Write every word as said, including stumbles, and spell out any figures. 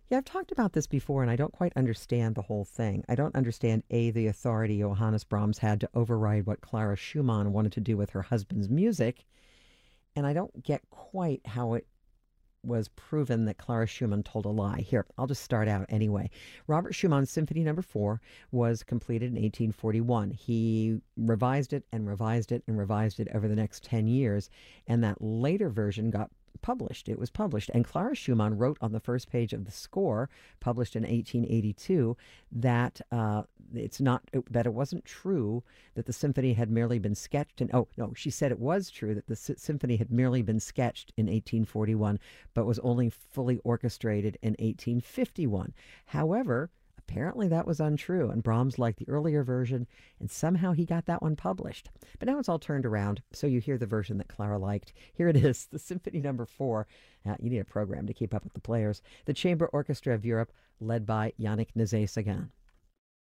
Yeah, I've talked about this before, and I don't quite understand the whole thing. I don't understand, A, the authority Johannes Brahms had to override what Clara Schumann wanted to do with her husband's music, and I don't get quite how it was proven that Clara Schumann told a lie. Here, I'll just start out anyway. Robert Schumann's Symphony Number Four was completed in eighteen forty-one. He revised it and revised it and revised it over the next ten years, and that later version got published. It was published, and Clara Schumann wrote on the first page of the score, published in eighteen eighty-two, that uh, it's not that it wasn't true that the symphony had merely been sketched. And oh no, she said it was true that the s- symphony had merely been sketched in eighteen forty-one, but was only fully orchestrated in eighteen fifty-one. However, apparently that was untrue, and Brahms liked the earlier version, and somehow he got that one published. But now it's all turned around, so you hear the version that Clara liked. Here it is, the Symphony Number Four. Uh, you need a program to keep up with the players. The Chamber Orchestra of Europe, led by Yannick Nézet-Séguin.